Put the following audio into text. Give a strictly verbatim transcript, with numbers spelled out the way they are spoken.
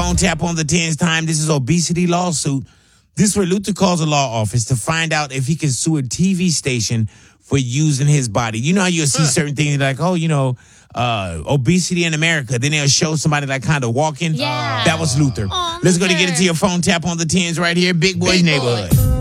phone tap on the tens time. This is obesity lawsuit. This is where Luther calls a law office to find out if he can sue a T V station for using his body. You know how you'll see huh. certain things like, oh, you know, uh, obesity in America. Then they'll show somebody like kind of walking. Yeah. That was Luther. Oh, Let's go Luther. to get into your phone tap on the tens right here. Big Boy's Big Neighborhood. Boy.